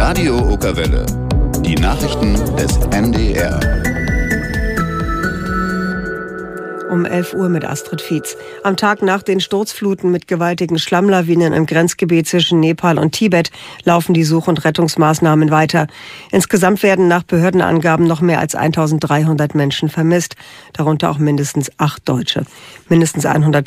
Radio Okerwelle. Die Nachrichten des NDR. Um 11 Uhr mit Astrid Fietz. Am Tag nach den Sturzfluten mit gewaltigen Schlammlawinen im Grenzgebiet zwischen Nepal und Tibet laufen die Such- und Rettungsmaßnahmen weiter. Insgesamt werden nach Behördenangaben noch mehr als 1300 Menschen vermisst, darunter auch mindestens 8 Deutsche. Mindestens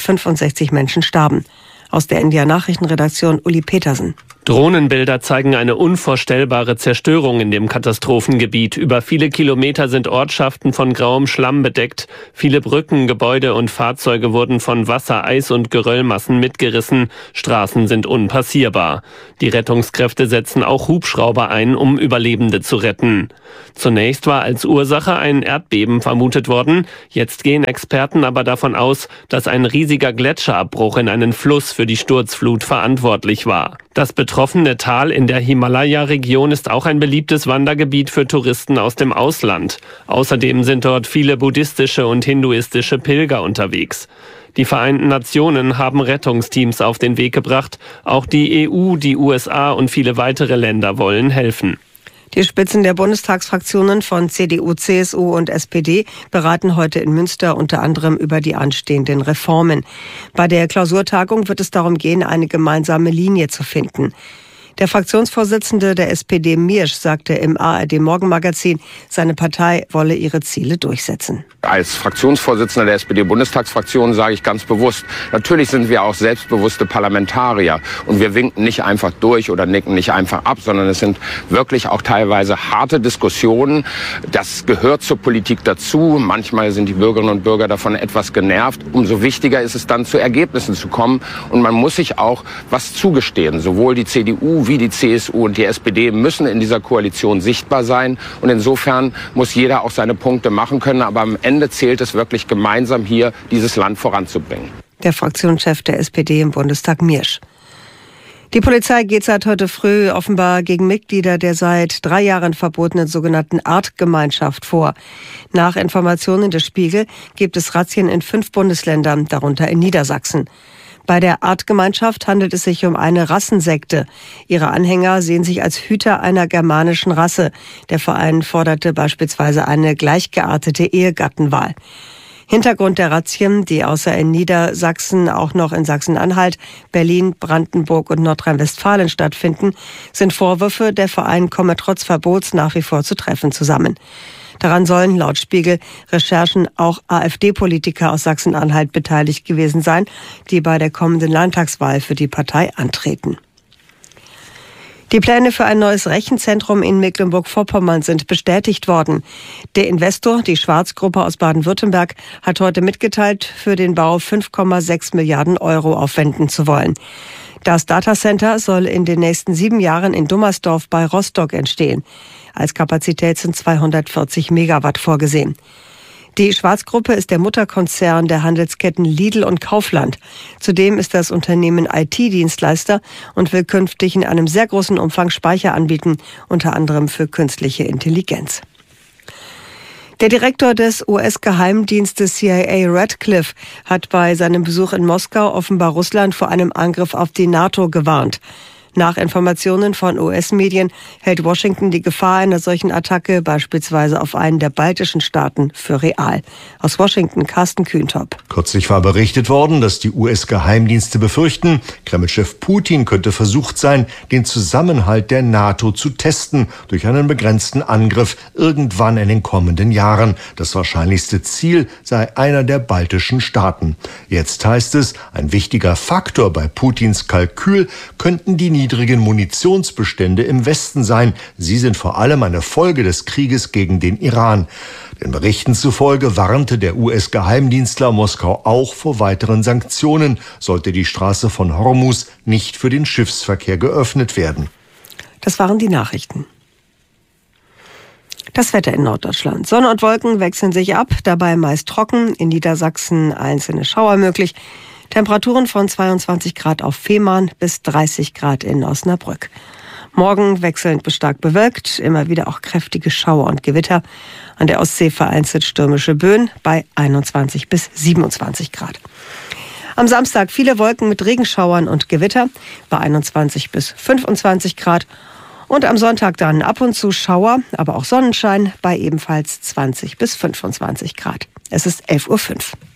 165 Menschen starben. Aus der NDR-Nachrichtenredaktion Uli Petersen. Drohnenbilder zeigen eine unvorstellbare Zerstörung in dem Katastrophengebiet. Über viele Kilometer sind Ortschaften von grauem Schlamm bedeckt. Viele Brücken, Gebäude und Fahrzeuge wurden von Wasser, Eis und Geröllmassen mitgerissen. Straßen sind unpassierbar. Die Rettungskräfte setzen auch Hubschrauber ein, um Überlebende zu retten. Zunächst war als Ursache ein Erdbeben vermutet worden. Jetzt gehen Experten aber davon aus, dass ein riesiger Gletscherabbruch in einen Fluss für die Sturzflut verantwortlich war. Das betroffene Tal in der Himalaya-Region ist auch ein beliebtes Wandergebiet für Touristen aus dem Ausland. Außerdem sind dort viele buddhistische und hinduistische Pilger unterwegs. Die Vereinten Nationen haben Rettungsteams auf den Weg gebracht. Auch die EU, die USA und viele weitere Länder wollen helfen. Die Spitzen der Bundestagsfraktionen von CDU, CSU und SPD beraten heute in Münster unter anderem über die anstehenden Reformen. Bei der Klausurtagung wird es darum gehen, eine gemeinsame Linie zu finden. Der Fraktionsvorsitzende der SPD, Miersch, sagte im ARD-Morgenmagazin, seine Partei wolle ihre Ziele durchsetzen. Als Fraktionsvorsitzender der SPD-Bundestagsfraktion sage ich ganz bewusst, natürlich sind wir auch selbstbewusste Parlamentarier und wir winken nicht einfach durch oder nicken nicht einfach ab, sondern es sind wirklich auch teilweise harte Diskussionen. Das gehört zur Politik dazu. Manchmal sind die Bürgerinnen und Bürger davon etwas genervt. Umso wichtiger ist es dann, zu Ergebnissen zu kommen. Und man muss sich auch was zugestehen. Sowohl die CDU wie die CSU und die SPD müssen in dieser Koalition sichtbar sein. Und insofern muss jeder auch seine Punkte machen können. Aber am Ende zählt es wirklich, gemeinsam hier dieses Land voranzubringen. Der Fraktionschef der SPD im Bundestag, Miersch. Die Polizei geht seit heute früh offenbar gegen Mitglieder der seit 3 Jahren verbotenen sogenannten Artgemeinschaft vor. Nach Informationen des Spiegel gibt es Razzien in 5 Bundesländern, darunter in Niedersachsen. Bei der Artgemeinschaft handelt es sich um eine Rassensekte. Ihre Anhänger sehen sich als Hüter einer germanischen Rasse. Der Verein forderte beispielsweise eine gleichgeartete Ehegattenwahl. Hintergrund der Razzien, die außer in Niedersachsen auch noch in Sachsen-Anhalt, Berlin, Brandenburg und Nordrhein-Westfalen stattfinden, sind Vorwürfe, der Verein komme trotz Verbots nach wie vor zu Treffen zusammen. Daran sollen laut Spiegel Recherchen auch AfD-Politiker aus Sachsen-Anhalt beteiligt gewesen sein, die bei der kommenden Landtagswahl für die Partei antreten. Die Pläne für ein neues Rechenzentrum in Mecklenburg-Vorpommern sind bestätigt worden. Der Investor, die Schwarz-Gruppe aus Baden-Württemberg, hat heute mitgeteilt, für den Bau 5,6 Milliarden Euro aufwenden zu wollen. Das Datacenter soll in den nächsten 7 Jahren in Dummersdorf bei Rostock entstehen. Als Kapazität sind 240 Megawatt vorgesehen. Die Schwarz-Gruppe ist der Mutterkonzern der Handelsketten Lidl und Kaufland. Zudem ist das Unternehmen IT-Dienstleister und will künftig in einem sehr großen Umfang Speicher anbieten, unter anderem für künstliche Intelligenz. Der Direktor des US-Geheimdienstes CIA Radcliffe hat bei seinem Besuch in Moskau offenbar Russland vor einem Angriff auf die NATO gewarnt. Nach Informationen von US-Medien hält Washington die Gefahr einer solchen Attacke beispielsweise auf einen der baltischen Staaten für real. Aus Washington Carsten Kühntop. Kürzlich war berichtet worden, dass die US-Geheimdienste befürchten, Kreml-Chef Putin könnte versucht sein, den Zusammenhalt der NATO zu testen durch einen begrenzten Angriff irgendwann in den kommenden Jahren. Das wahrscheinlichste Ziel sei einer der baltischen Staaten. Jetzt heißt es, ein wichtiger Faktor bei Putins Kalkül könnten die niedrigen Munitionsbestände im Westen sein. Sie sind vor allem eine Folge des Krieges gegen den Iran. Den Berichten zufolge warnte der US-Geheimdienstler Moskau auch vor weiteren Sanktionen, sollte die Straße von Hormuz nicht für den Schiffsverkehr geöffnet werden. Das waren die Nachrichten. Das Wetter in Norddeutschland. Sonne und Wolken wechseln sich ab, dabei meist trocken, in Niedersachsen einzelne Schauer möglich. Temperaturen von 22 Grad auf Fehmarn bis 30 Grad in Osnabrück. Morgen wechselnd bis stark bewölkt, immer wieder auch kräftige Schauer und Gewitter. An der Ostsee vereinzelt stürmische Böen bei 21 bis 27 Grad. Am Samstag viele Wolken mit Regenschauern und Gewitter bei 21 bis 25 Grad. Und am Sonntag dann ab und zu Schauer, aber auch Sonnenschein bei ebenfalls 20 bis 25 Grad. Es ist 11:05 Uhr.